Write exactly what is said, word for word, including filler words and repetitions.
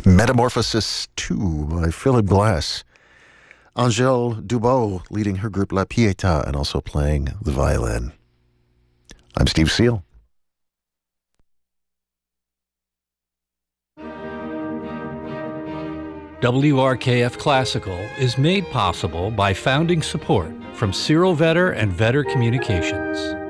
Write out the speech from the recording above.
Metamorphosis two by Philip Glass. Angèle Dubois leading her group La Pietà and also playing the violin. I'm Steve Seal. W R K F Classical is made possible by founding support from Cyril Vetter and Vetter Communications.